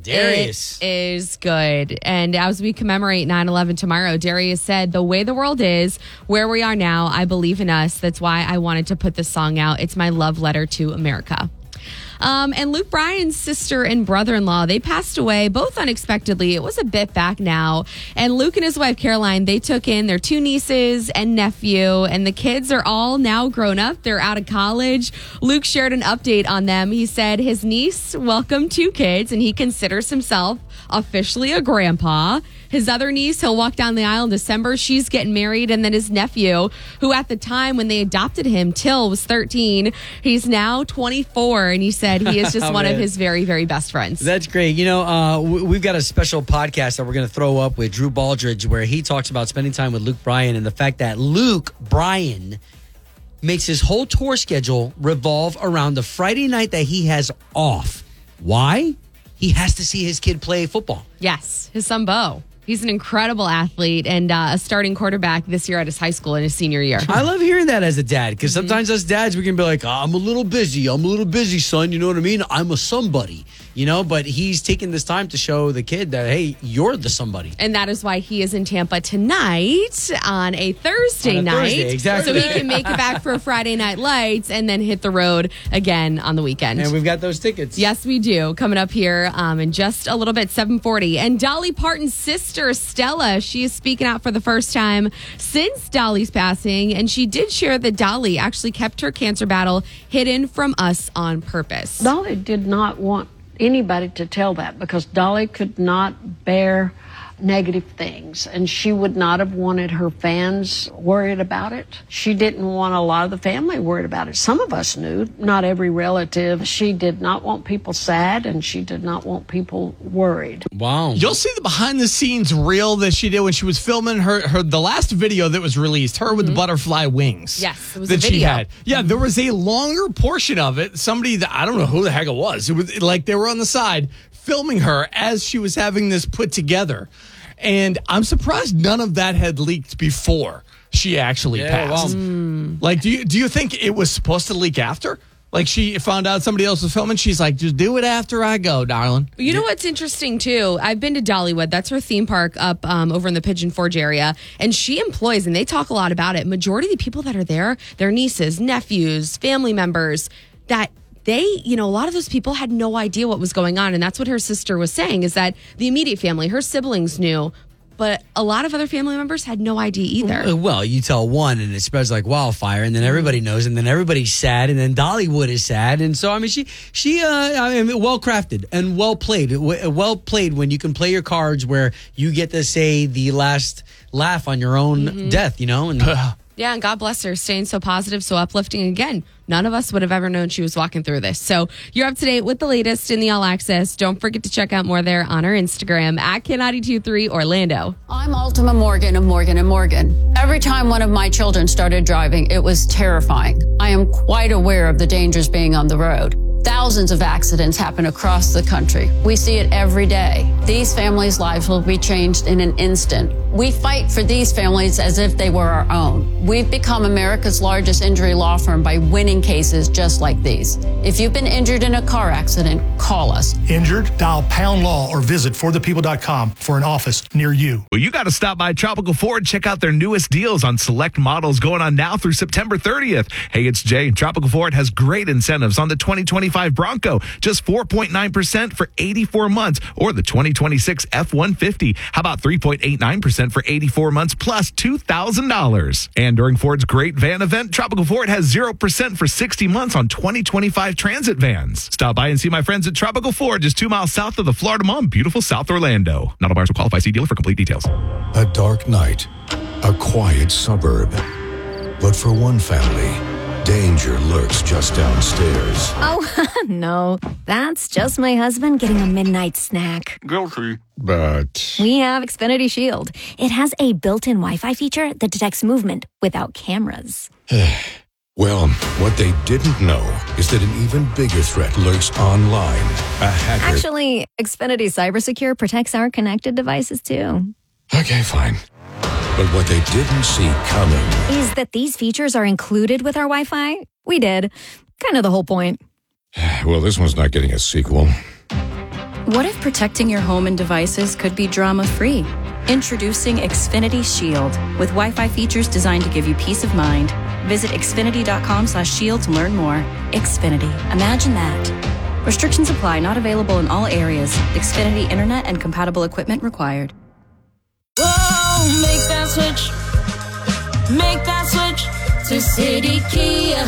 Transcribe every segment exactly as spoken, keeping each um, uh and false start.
Darius. It is good. And as we commemorate nine eleven tomorrow, Darius said, the way the world is, where we are now, I believe in us. That's why I wanted to put this song out. It's my love letter to America. Um, and Luke Bryan's sister and brother-in-law, they passed away, both unexpectedly. It was a bit back now. And Luke and his wife, Caroline, they took in their two nieces and nephew, and the kids are all now grown up. They're out of college. Luke shared an update on them. He said his niece welcomed two kids, and he considers himself officially a grandpa. His other niece, he'll walk down the aisle in December. She's getting married. And then his nephew, who at the time when they adopted him, Till, was thirteen. He's now twenty-four. And he said he is just oh, one man. of his very, very best friends. That's great. You know, uh, we've got a special podcast that we're going to throw up with Drew Baldridge where he talks about spending time with Luke Bryan and the fact that Luke Bryan makes his whole tour schedule revolve around the Friday night that he has off. Why? He has to see his kid play football. Yes, his son Bo. He's an incredible athlete and uh, a starting quarterback this year at his high school in his senior year. I love hearing that as a dad because mm-hmm. sometimes us dads, we can be like, oh, I'm a little busy. I'm a little busy, son. You know what I mean? I'm a somebody, you know, but he's taking this time to show the kid that, hey, you're the somebody. And that is why he is in Tampa tonight on a Thursday on a night. Thursday, exactly. So he can make it back for Friday Night Lights and then hit the road again on the weekend. And we've got those tickets. Yes, we do. Coming up here um, in just a little bit, seven forty. And Dolly Parton's sister, Stella, she is speaking out for the first time since Dolly's passing, and she did share that Dolly actually kept her cancer battle hidden from us on purpose. Dolly did not want anybody to tell that because Dolly could not bear negative things, and she would not have wanted her fans worried about it. She didn't want a lot of the family worried about it. Some of us knew, not every relative. She did not want people sad, and she did not want people worried. Wow. You'll see the behind-the-scenes reel that she did when she was filming her, her the last video that was released, her with mm-hmm. the butterfly wings. Yes, it was that a video. She had. Yeah, there was a longer portion of it. Somebody that, I don't know who the heck it was. It was like they were on the side filming her as she was having this put together. And I'm surprised none of that had leaked before she actually yeah, passed. Well, mm. Like, do you do you think it was supposed to leak after? Like, she found out somebody else was filming. She's like, just do it after I go, darling. You know what's interesting, too? I've been to Dollywood. That's her theme park up um, over in the Pigeon Forge area. And she employs, and they talk a lot about it, majority of the people that are there, their nieces, nephews, family members, that they, you know, a lot of those people had no idea what was going on. And that's what her sister was saying, is that the immediate family, her siblings knew, but a lot of other family members had no idea either. Well, you tell one and it spreads like wildfire, and then everybody knows, and then everybody's sad, and then Dollywood is sad. And so, I mean, she, she, uh, I mean, well crafted and well played. Well played when you can play your cards where you get to say the last laugh on your own mm-hmm. death, you know? And yeah, and God bless her, staying so positive, so uplifting. Again, none of us would have ever known she was walking through this. So you're up to date with the latest in the All Access. Don't forget to check out more there on our Instagram at K nine two three Orlando. I'm Ultima Morgan of Morgan and Morgan. Every time one of my children started driving, it was terrifying. I am quite aware of the dangers being on the road. Thousands of accidents happen across the country. We see it every day. These families' lives will be changed in an instant. We fight for these families as if they were our own. We've become America's largest injury law firm by winning cases just like these. If you've been injured in a car accident, call us. Injured? Dial pound law or visit for the people dot com for an office near you. Well, you got to stop by Tropical Ford. Check out their newest deals on select models going on now through September thirtieth. Hey, it's Jay. Tropical Ford has great incentives on the twenty twenty-five Bronco, just four point nine percent for eighty-four months, or the twenty twenty-six F one fifty. How about three point eight nine percent for eighty-four months plus two thousand dollars? And during Ford's great van event, Tropical Ford has zero percent for sixty months on twenty twenty-five Transit vans. Stop by and see my friends at Tropical Ford, just two miles south of the Florida Mall in beautiful South Orlando. Not all buyers will qualify. See dealer for complete details. A dark night, a quiet suburb. But for one family, danger lurks just downstairs. Oh, no. That's just my husband getting a midnight snack. Guilty. But we have Xfinity Shield. It has a built-in Wi-Fi feature that detects movement without cameras. Well, what they didn't know is that an even bigger threat lurks online. A hacker. Actually, Xfinity Cybersecure protects our connected devices, too. Okay, fine. But what they didn't see coming is that these features are included with our Wi-Fi. We did. Kind of the whole point. Well, this one's not getting a sequel. What if protecting your home and devices could be drama-free? Introducing Xfinity Shield with Wi-Fi features designed to give you peace of mind. Visit xfinity.com slash shield to learn more. Xfinity. Imagine that. Restrictions apply. Not available in all areas. Xfinity Internet and compatible equipment required. Whoa, make that switch. Make that switch to City Kia.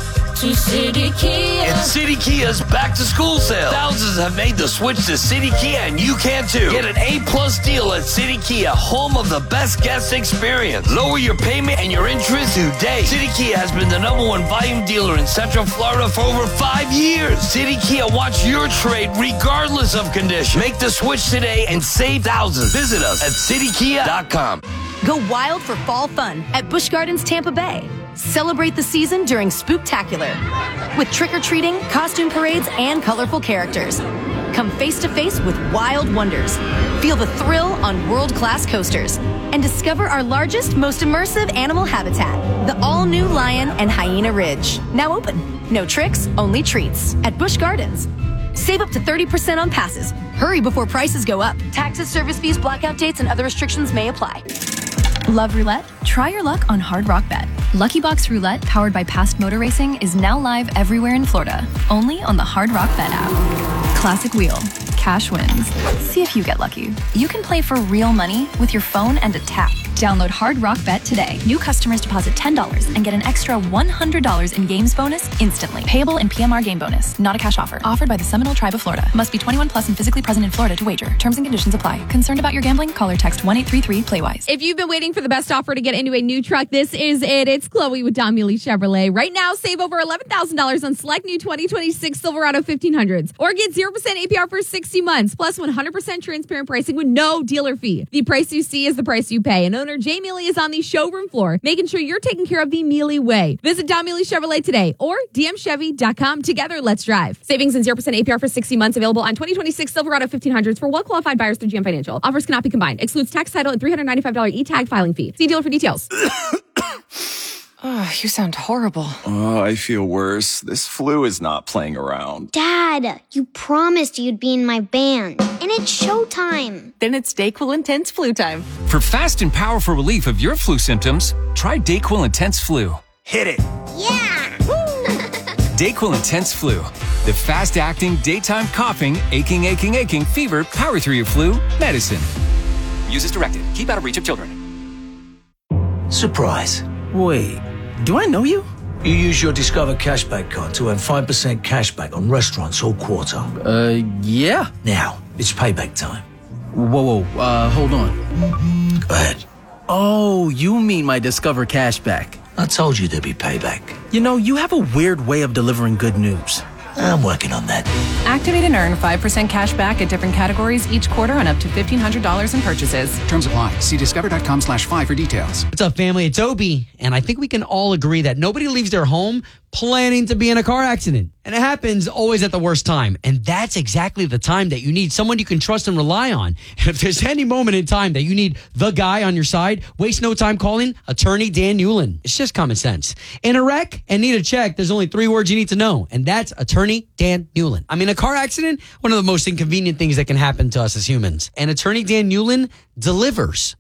To City Kia. It's City Kia's back to school sale. Thousands have made the switch to City Kia, and you can too. Get an A-plus deal at City Kia, home of the best guest experience. Lower your payment and your interest today. City Kia has been the number one volume dealer in Central Florida for over five years. City Kia wants your trade regardless of condition. Make the switch today and save thousands. Visit us at city kia dot com. Go wild for fall fun at Busch Gardens Tampa Bay. Celebrate the season during Spooktacular with trick-or-treating, costume parades, and colorful characters. Come face-to-face with wild wonders. Feel the thrill on world-class coasters. And discover our largest, most immersive animal habitat, the all-new Lion and Hyena Ridge. Now open. No tricks, only treats at Busch Gardens. Save up to thirty percent on passes. Hurry before prices go up. Taxes, service fees, blackout dates, and other restrictions may apply. Love roulette? Try your luck on Hard Rock Bet. Lucky Box Roulette, powered by Past Motor Racing, is now live everywhere in Florida, only on the Hard Rock Bet app. Classic wheel, cash wins. See if you get lucky. You can play for real money with your phone and a tap. Download Hard Rock Bet today. New customers deposit ten dollars and get an extra one hundred dollars in games bonus instantly. Payable in P M R game bonus. Not a cash offer. Offered by the Seminole Tribe of Florida. Must be twenty-one plus and physically present in Florida to wager. Terms and conditions apply. Concerned about your gambling? Call or text one eight three three play wise. If you've been waiting for the best offer to get into a new truck, this is it. It's Chloe with Don Muley Chevrolet. Right now, save over eleven thousand dollars on select new twenty twenty-six Silverado fifteen hundreds. Or get zero percent A P R for sixty months, plus one hundred percent transparent pricing with no dealer fee. The price you see is the price you pay. And owner Jay Mealy is on the showroom floor, making sure you're taken care of the Mealy way. Visit Don Mealy Chevrolet today or d m chevy dot com. Together, let's drive. Savings and zero percent A P R for sixty months available on twenty twenty-six Silverado fifteen hundreds for well-qualified buyers through G M Financial. Offers cannot be combined. Excludes tax, title, and three hundred ninety-five dollars e-tag filing fee. See dealer for details. Oh, you sound horrible. Oh, I feel worse. This flu is not playing around. Dad, you promised you'd be in my band. And it's showtime. Then it's DayQuil Intense Flu time. For fast and powerful relief of your flu symptoms, try DayQuil Intense Flu. Hit it. Yeah! DayQuil Intense Flu. The fast-acting, daytime coughing, aching, aching, aching, fever, power through your flu medicine. Use as directed. Keep out of reach of children. Surprise. Wait, do I know you? You use your Discover Cashback card to earn five percent cashback on restaurants all quarter. Uh, yeah. Now, it's payback time. Whoa, whoa, uh, hold on. Go ahead. Oh, you mean my Discover Cashback. I told you there'd be payback. You know, you have a weird way of delivering good news. I'm working on that. Activate and earn five percent cash back at different categories each quarter on up to fifteen hundred dollars in purchases. Terms apply. See discover.com slash five for details. What's up, family? It's Obi, and I think we can all agree that nobody leaves their home planning to be in a car accident. And it happens always at the worst time. And that's exactly the time that you need someone you can trust and rely on. And if there's any moment in time that you need the guy on your side, waste no time calling Attorney Dan Newlin. It's just common sense. In a wreck and need a check, there's only three words you need to know, and that's Attorney Dan Newlin. I mean, a car accident, one of the most inconvenient things that can happen to us as humans. And Attorney Dan Newlin delivers.